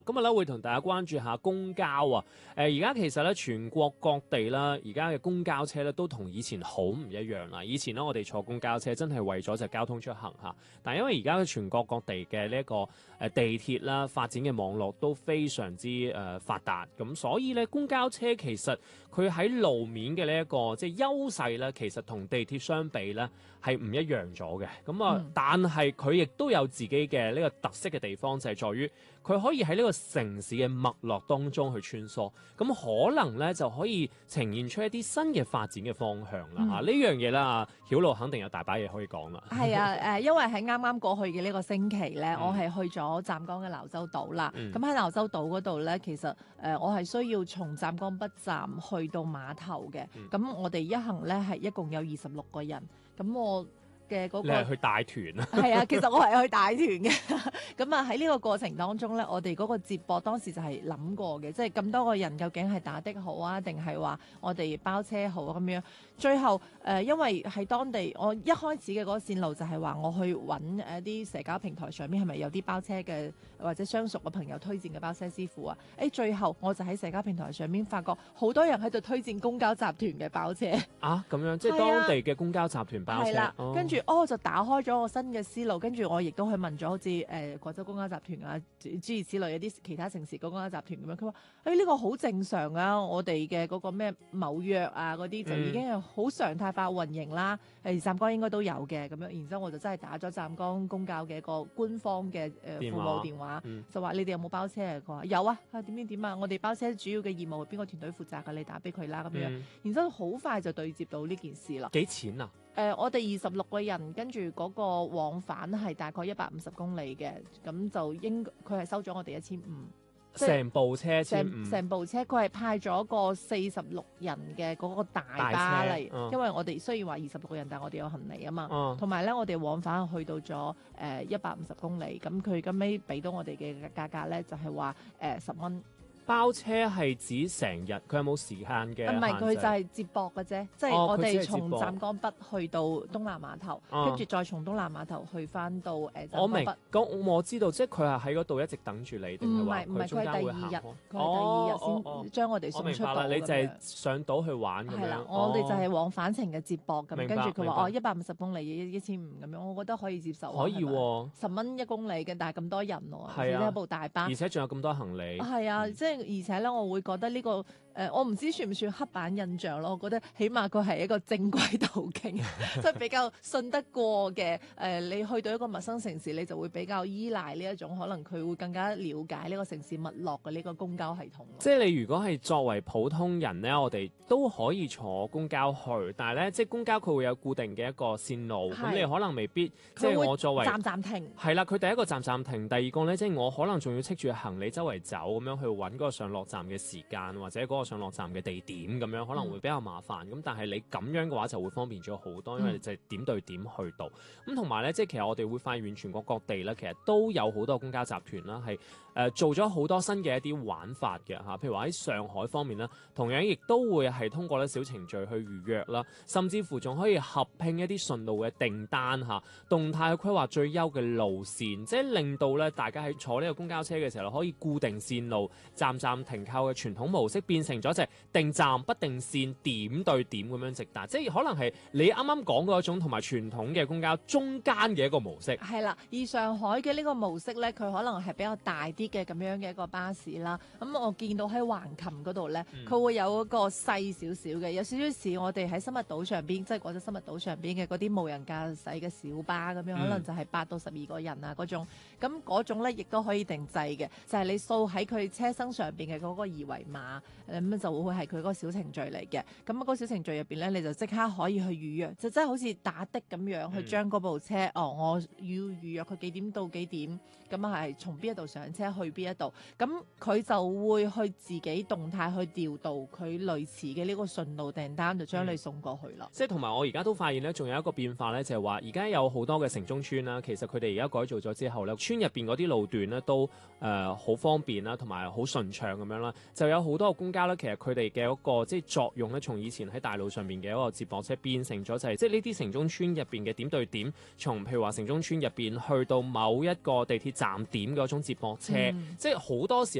今日咧會同大家關注下公交啊！而家其實咧全國各地啦，而家嘅公交車咧都同以前好唔一樣啦。以前咧我哋坐公交車真係為咗就交通出行嚇，但係因為而家全國各地嘅呢一個地鐵啦發展嘅網絡都非常之發達，咁所以咧公交車其實佢喺路面嘅呢一個即係優勢咧，其實同地鐵相比咧係唔一樣咗嘅。咁啊，但係佢亦都有自己嘅呢個特色嘅地方，就係在於佢可以喺呢個城市嘅脈絡當中去穿梭，咁可能咧就可以呈現出一啲新嘅發展嘅方向啦。呢樣嘢啦，曉露肯定有大把嘢可以講啦。 係啊，因為喺啱啱過去嘅呢個星期咧，我係去咗湛江嘅瀘州島啦。咁喺瀘州島嗰度咧，其實我係需要從湛江北站去到碼頭嘅。咁我哋一行咧係一共有26個人。咁我嘅嗰個，你係去帶團啊？ 係啊，其實我係去帶團嘅。咁啊喺呢個過程當中咧，我哋嗰個接駁當時就係諗過嘅，即係咁多個人究竟係打的好啊，定係話我哋包車好咁樣？最後因為喺當地，我一開始嘅嗰個線路就係話我去揾啲社交平台上面係咪有啲包車嘅或者相熟嘅朋友推薦嘅包車師傅啊？最後我就喺社交平台上面發覺好多人喺度推薦公交集團嘅包車啊，咁樣即係當地嘅公交集團包車。 係啦，跟住就打開咗我新嘅思路，跟住我亦都去問咗好似廣州公交集團啊，諸如此類一啲其他城市嘅公交集團咁樣，佢話呢個好正常啊，我哋嘅嗰個咩某約啊嗰啲就已經係好常態化運營啦。湛江應該都有嘅咁樣，然之後我就真係打咗湛江公交嘅一個官方嘅服務電話，就話你哋有冇包車啊？佢話有啊，點啊，我哋包車主要嘅業務係邊個團隊負責㗎？你打俾佢啦咁樣，然之後好快就對接到呢件事啦。 幾錢啊？ 我哋26個人，跟住嗰個往返係大概150公里嘅，咁就佢係收咗我哋1500， 成部車1500， 成部車佢係派咗個46人嘅嗰個大巴嚟，因為我哋雖然話26人，但係我哋有行李啊嘛，同埋咧我哋往返去到咗150公里，咁佢後尾俾到我哋嘅價格咧就係話10蚊。 包車係指成日，佢有冇時間嘅限制？ 唔係，佢就係接駁嘅啫，即係我哋從湛江北去到東南碼頭，跟住再從東南碼頭去翻到湛江北。 我明，咁我知道，即係佢係喺嗰度一直等住你，定係話唔係，佢係第二日，先將我哋送出島。 我明白啦，你就係上島去玩咁樣。 係啦，我哋就係往返程嘅接駁咁，跟住佢話150公里1500咁樣，我覺得可以接受。 可以喎 ，10蚊1公里嘅，但係咁多人喎， 而且一部大巴， 而且仲有咁多行李。 係啊，即係而且咧，我會覺得呢個我唔知算唔算刻板印象咯。我覺得起碼佢係一個正規途徑，即係比較信得過嘅。你去到一個陌生城市，你就會比較依賴呢一種可能佢會更加了解呢個城市脈絡嘅呢個公交系統。 即係你如果係作為普通人咧，我哋都可以坐公交去，但係咧即係公交佢會有固定嘅一個線路，咁你可能未必即係我作為站停。係啦，佢第一個站停，第二個咧即係我可能仲要戚住行李周圍走咁樣去揾嗰個上落站嘅時間或者嗰個上落站嘅地點咁樣，可能會比較麻煩。咁但係你咁樣嘅話就會方便咗好多，因為你就係點對點去到。咁同埋咧，即係其實我哋會發現全國各地咧，其實都有好多公交集團啦，係做咗好多新嘅一啲玩法嘅嚇。譬如話喺上海方面啦，同樣亦都會係通過咧小程序去預約啦，甚至乎仲可以合併一啲順路嘅訂單嚇，動態去規劃最優嘅路線，即係令到咧大家喺坐呢個公交車嘅時候可以固定線路、站停靠嘅傳統模式變成咗隻定站不定線點對點咁樣直達，即係可能係你啱啱講嗰種同埋傳統嘅公交中間嘅一個模式。 係啦，而上海嘅呢個模式咧，佢可能係比較大啲嘅咁樣嘅一個巴士啦。咁我見到喺橫琴嗰度咧，佢會有一個細少少嘅，有少少似我哋喺生物島上邊，即係廣州生物島上邊嘅嗰啲無人駕駛嘅小巴咁樣，可能就係8到12個人啊嗰種。咁嗰種咧亦都可以定制嘅，就係你掃喺佢車身上邊嘅嗰個二維碼，咁就會係佢嗰個小程序嚟嘅。咁嗰個小程序入邊咧，你就即刻可以去預約，就真係好似打的咁樣去將嗰部車，我要預約佢幾點到幾點，咁啊係從邊一度上車去邊一度，咁佢就會去自己動態去調度佢類似嘅呢個順路訂單，就將你送過去啦。 即係同埋我而家都發現咧，仲有一個變化咧，就係話而家有好多嘅城中村啦，其實佢哋而家改造咗之後咧，村入邊嗰啲路段咧都好方便啦，同埋好順暢咁樣啦，就有好多個公交咧。 咧，其實佢哋嘅嗰個即係作用咧，從以前喺大路上邊嘅一個接駁車變成咗就係即係呢啲城中村入邊嘅點對點，從譬如話城中村入邊去到某一個地鐵站點嗰種接駁車，即係好多時